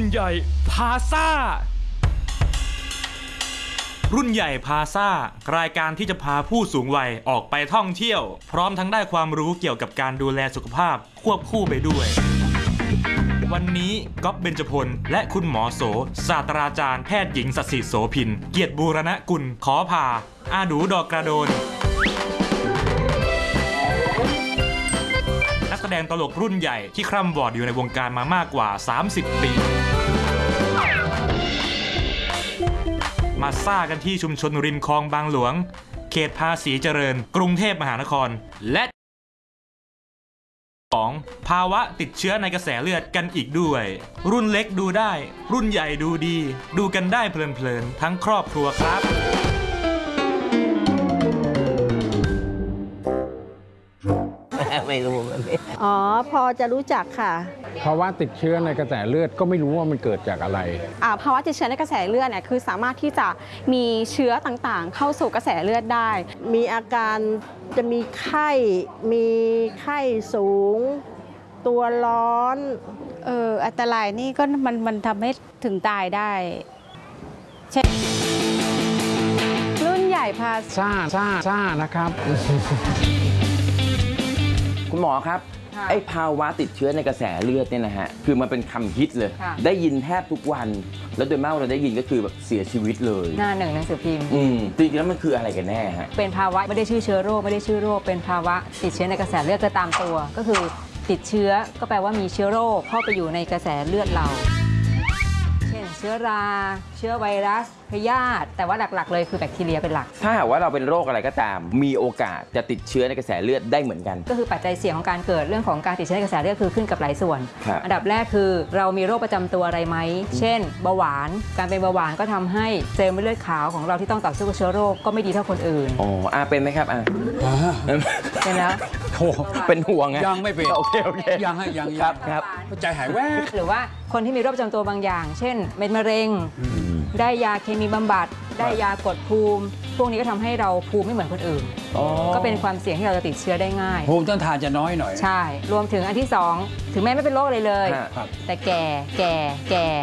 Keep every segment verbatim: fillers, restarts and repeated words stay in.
รุ่นใหญ่พาซ่ารุ่นใหญ่พาซ่ารายการที่จะพาผู้สูงวัยออกไปท่องเที่ยวพร้อมทั้งได้ความรู้เกี่ยวกับการดูแลสุขภาพควบคู่ไปด้วยวันนี้ก๊อฟเบญจพลและคุณหมอโสศาสตราจารย์แพทย์หญิงสศิโสภินเกียรติบูรณกุลขอพาอาดูดอกกระโดนนักแสดงตลกรุ่นใหญ่ที่คร่ำวอดอยู่ในวงการมามากกว่าสามสิบปีมาซ่ากันที่ชุมชนริมคลองบางหลวงเขตภาษีเจริญกรุงเทพมหานครและของภาวะติดเชื้อในกระแสเลือดกันอีกด้วยรุ่นเล็กดูได้รุ่นใหญ่ดูดีดูกันได้เพลินๆทั้งครอบครัวครับไม่รู้มันอ๋อพอจะรู้จักค่ะภาวะติดเชื้อในกระแสเลือดก็ไม่รู้ว่ามันเกิดจากอะไรภาวะติดเชื้อในกระแสเลือดเนี่ยคือสามารถที่จะมีเชื้อต่างๆเข้าสู่กระแสเลือดได้มีอาการจะมีไข้มีไข้สูงตัวร้อนเอออันตรายนี่ก็มันมันทำให้ถึงตายได้เช่นรุ่นใหญ่พาซ่าซ่าซ่านะครับคุณหมอครับไอ้ภาวะติดเชื้อในกระแสเลือดเนี่ยนะฮะคือมันเป็นคำฮิตเลยได้ยินแทบทุกวันแล้วโดยมากเราได้ยินก็คือแบบเสียชีวิตเลยหน้าหนึ่งหนังสือพิมพ์อืมจริงๆแล้วมันคืออะไรกันแน่ฮะเป็นภาวะไม่ได้ชื่อเชื้อโรคไม่ได้ชื่อโรคเป็นภาวะติดเชื้อในกระแสเลือดก็ตามตัวก็คือติดเชื้อก็แปลว่ามีเชื้อโรคเข้าไปอยู่ในกระแสเลือดเราเช่นเชื้อราเชื้อไวรัสพยาธิแต่ว่าหลักๆเลยคือแบคทีเรียเป็นหลักถ้าหากว่าเราเป็นโรคอะไรก็ตามมีโอกาสจะติดเชื้อในกระแสเลือดได้เหมือนกันก็คือปัจจัยเสี่ยงของการเกิดเรื่องของการติดเชื้อในกระแสเลือดคือขึ้นกับหลายส่วนอันดับแรกคือเรามีโรคประจำตัวอะไรไหมเช่นเบาหวานการเป็นเบาหวานก็ทำให้เซลล์เม็ดเลือดขาวของเราที่ต้องต่อสู้กับเชื้อโรคก็ไม่ดีเท่าคนอื่นอ๋ออาเป็นไหมครับอ่าเป็นแล้วเป็นห่วงไงยังไม่เป็นโอเคโอเคยังให้ยังครับครับใจหายแวบหรือว่าคนที่มีโรคประจำตัวบางอย่างเช่นเม็ดมะเร็งได้ยาเคมีบำบัดได้ยากดภูมิพวกนี้ก็ทำให้เราภูมิไม่เหมือนคนอื่นก็เป็นความเสี่ยงที่เราจะติดเชื้อได้ง่ายภูมิต้านทานจะน้อยหน่อยใช่รวมถึงอันที่สองถึงแม้ไม่เป็นโรคอะไรเลยแต่แก่แก่แก่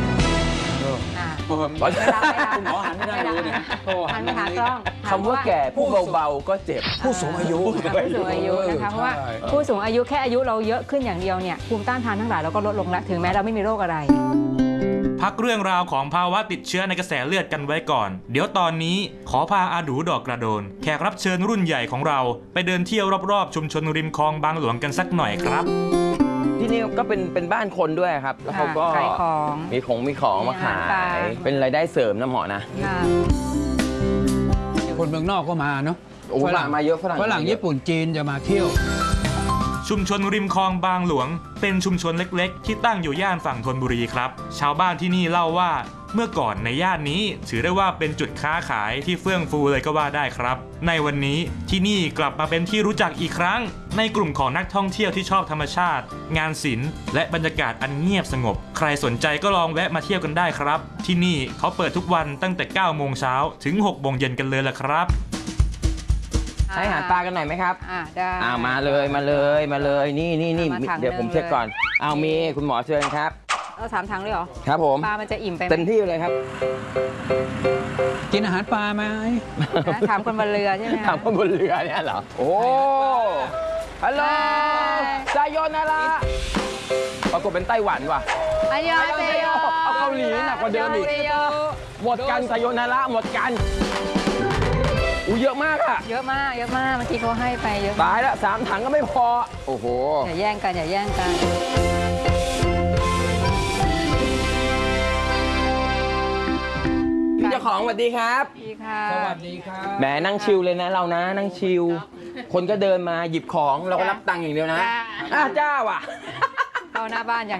คุณหมอหันไม่ได้เลยเนี่ยหันมาหากล้องคำว่าแก่ผู้เบาๆก็เจ็บผู้สูงอายุผู้สูงอายุนะคะเพราะว่าผู้สูงอายุแค่อายุเราเยอะขึ้นอย่างเดียวเนี่ยภูมิต้านทานทั้งหลายเราก็ลดลงแล้วถึงแม้เราไม่มีโรคอะไรพักเรื่องราวของภาวะติดเชื้อในกระแสเลือดกันไว้ก่อนเดี๋ยวตอนนี้ขอพาอาดูดอกกระโดนแขกรับเชิญรุ่นใหญ่ของเราไปเดินเที่ยวรอบๆชุมชนริมคลองบางหลวงกันสักหน่อยครับที่นี่ก็เป็นเป็นบ้านคนด้วยครับแล้วเขาก็มีของมีของมาขายเป็นรายได้เสริมนะหมอนะคนเมืองนอกก็มาเนาะฝรั่งมาเยอะฝรั่งฝรั่งญี่ปุ่นจีนจะมาเที่ยวชุมชนริมคลองบางหลวงเป็นชุมชนเล็กๆที่ตั้งอยู่ย่านฝั่งธนบุรีครับชาวบ้านที่นี่เล่าว่าเมื่อก่อนในย่านนี้ถือได้ว่าเป็นจุดค้าขายที่เฟื่องฟูเลยก็ว่าได้ครับในวันนี้ที่นี่กลับมาเป็นที่รู้จักอีกครั้งในกลุ่มของนักท่องเที่ยวที่ชอบธรรมชาติงานศิลป์และบรรยากาศอันเงียบสงบใครสนใจก็ลองแวะมาเที่ยวกันได้ครับที่นี่เขาเปิดทุกวันตั้งแต่เก้าโมงเช้าถึงหกโมงเย็นกันเลยล่ะครับให้อาหารปลากันหน่อยไหมครับอ่าได้อ่ามาเลยมาเลยมาเลยนี่นี่นี่เดี๋ยวผมเช็คก่อนเอามีคุณหมอเชิญครับเราสามถังเลยเหรอครับผมปลามันจะอิ่มไปเต็มที่เลยครับกินอาหารปลาไหมถามคนบนเรือใช่ไหมถามคนบนเรือเนี่ยเหรอโอ้ฮัลโหลซายโยนาระปรากฏเป็นไต้หวันว่ะอายอเซโยเอาเกาหลีหนักกว่าเดิมอีกหมดกันซายโยนาระหมดกันอู้เยอะมากอะเยอะมากเยอะมากเมื่อกี้เขาให้ไปเยอะตายแล้วสามถังก็ไม่พอโอ้โหอย่าแย่งกันอย่าแย่งกันพี่เจ้าของสวัสดีครับสวัสดีค่ะสวัสดีครับแหมนั่งชิลเลยนะเรานะนั่งชิลคนก็เดินมาหยิบของเราก็รับตังค์อย่างเดียวนะอ้าเจ้าว่ะเข้าหน้าบ้านอย่าง